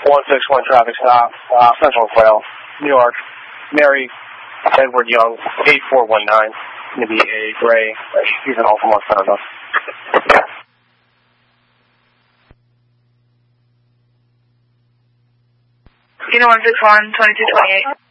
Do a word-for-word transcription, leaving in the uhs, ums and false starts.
one six one traffic stop, uh, Central Quail, New York. Mary Edward Young, eight four one nine. Going to be a gray. He's an Alpha Mustang. Unit one six one, twenty-two twenty-eight.